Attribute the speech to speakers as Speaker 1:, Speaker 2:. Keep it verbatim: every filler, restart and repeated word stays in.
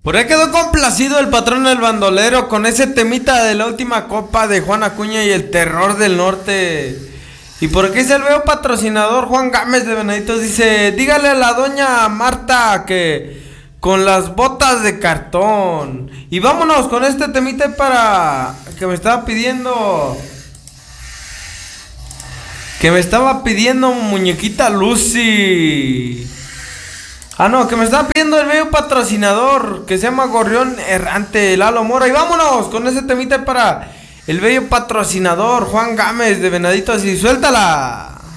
Speaker 1: Por ahí quedó complacido el patrón del bandolero con ese temita de la última copa de Juan Acuña y el terror del norte. Y por aquí se el veo patrocinador Juan Gámez de Venaditos dice: dígale a la doña Marta que con las botas de cartón. Y vámonos con este temita para que me estaba pidiendo. Que me estaba pidiendo muñequita Lucy. Ah, no, que me estaba pidiendo el medio patrocinador que se llama Gorrión Errante, Lalo Mora. Y vámonos con ese temita para el bello patrocinador Juan Gámez de Venaditos y suéltala.